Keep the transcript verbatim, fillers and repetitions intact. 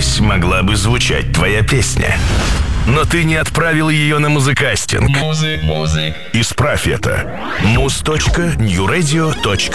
здесь могла бы звучать твоя песня. Но ты не отправил ее на музыкастинг. Музык, музык. Исправь это. муз точка ньюрадио точка